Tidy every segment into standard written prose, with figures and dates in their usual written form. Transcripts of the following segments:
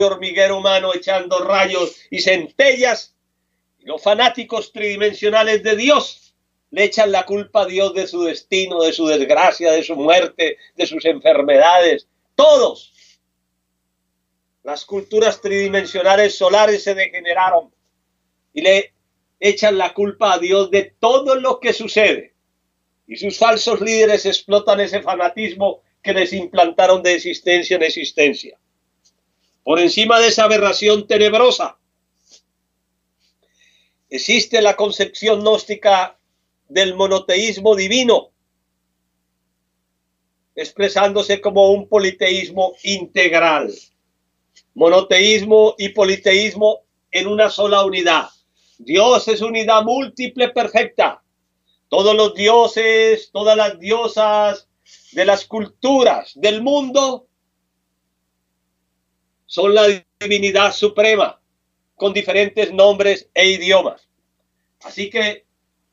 hormiguero humano echando rayos y centellas. Y los fanáticos tridimensionales de Dios le echan la culpa a Dios de su destino, de su desgracia, de su muerte, de sus enfermedades. Todos. Las culturas tridimensionales solares se degeneraron y le echan la culpa a Dios de todo lo que sucede. Y sus falsos líderes explotan ese fanatismo que les implantaron de existencia en existencia. Por encima de esa aberración tenebrosa existe la concepción gnóstica del monoteísmo divino, expresándose como un politeísmo integral. Monoteísmo y politeísmo en una sola unidad. Dios es unidad múltiple perfecta. Todos los dioses, todas las diosas de las culturas del mundo son la divinidad suprema, con diferentes nombres e idiomas. Así que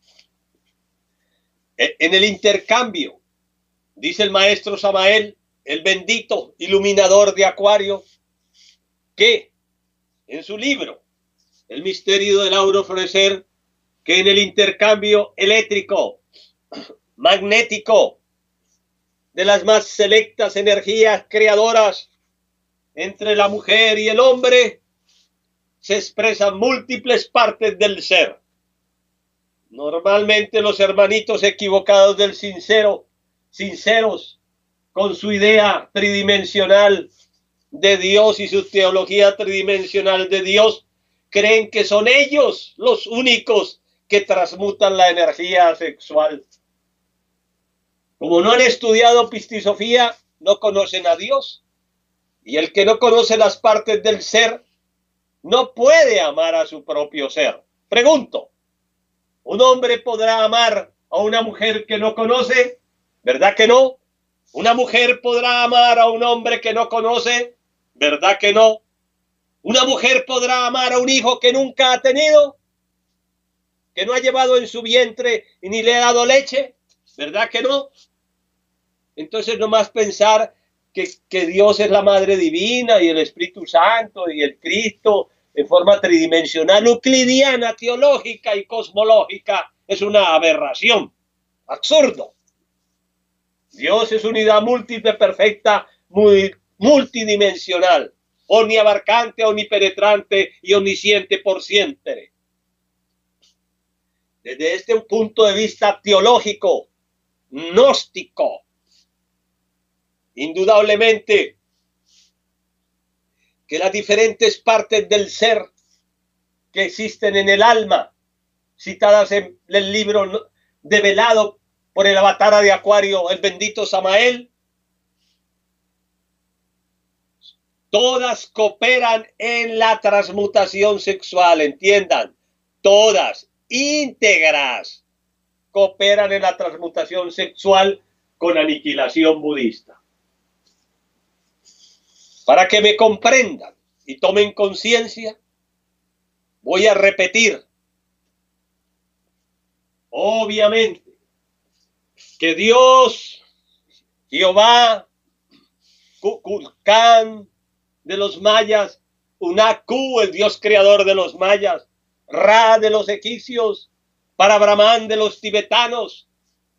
en el intercambio, dice el maestro Samael, el bendito iluminador de Acuario, que en su libro, El misterio del auro florecer, que en el intercambio eléctrico, magnético, de las más selectas energías creadoras entre la mujer y el hombre, se expresan múltiples partes del ser. Normalmente los hermanitos equivocados del sinceros con su idea tridimensional de Dios y su teología tridimensional de Dios, creen que son ellos los únicos que transmutan la energía sexual. Como no han estudiado pistisofía, no conocen a Dios. Y el que no conoce las partes del ser, no puede amar a su propio ser. Pregunto, ¿un hombre podrá amar a una mujer que no conoce? ¿Verdad que no? ¿Una mujer podrá amar a un hombre que no conoce? ¿Verdad que no? ¿Una mujer podrá amar a un hijo que nunca ha tenido? ¿Que no ha llevado en su vientre y ni le ha dado leche? ¿Verdad que no? Entonces nomás pensar que Dios es la Madre Divina y el Espíritu Santo y el Cristo en forma tridimensional, euclidiana, teológica y cosmológica es una aberración, absurdo. Dios es unidad múltiple, perfecta, multidimensional, omniabarcante, omnipenetrante y omnisciente por siempre. Desde este punto de vista teológico, gnóstico, indudablemente que las diferentes partes del ser que existen en el alma, citadas en el libro develado por el avatar de Acuario, el bendito Samael, todas cooperan en la transmutación sexual, entiendan, todas íntegras cooperan en la transmutación sexual con aniquilación budista. Para que me comprendan y tomen conciencia, voy a repetir, obviamente, que Dios, Jehová, Kukulcán de los mayas, Unaku, el Dios creador de los mayas, Ra de los egipcios, Parabrahmán de los tibetanos,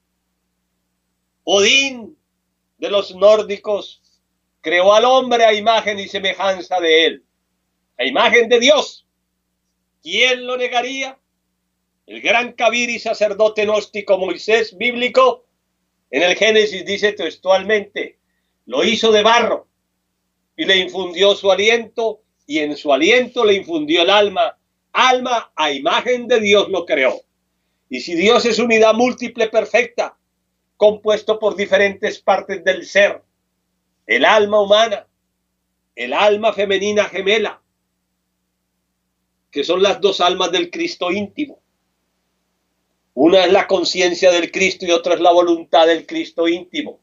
Odín de los nórdicos, creó al hombre a imagen y semejanza de él, a imagen de Dios. ¿Quién lo negaría? El gran Kabir y sacerdote gnóstico Moisés bíblico, en el Génesis dice textualmente, lo hizo de barro y le infundió su aliento y en su aliento le infundió el alma. Alma a imagen de Dios lo creó. Y si Dios es unidad múltiple perfecta, compuesto por diferentes partes del ser, el alma humana, el alma femenina gemela, que son las dos almas del Cristo íntimo. Una es la conciencia del Cristo y otra es la voluntad del Cristo íntimo.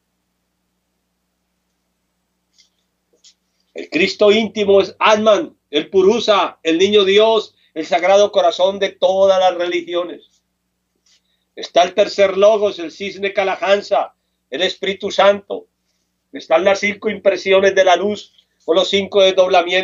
El Cristo íntimo es Atman, el Purusa, el niño Dios, el sagrado corazón de todas las religiones. Está el tercer logos, el cisne Kalahansa, el Espíritu Santo. Están las 5 impresiones de la luz o los 5 desdoblamientos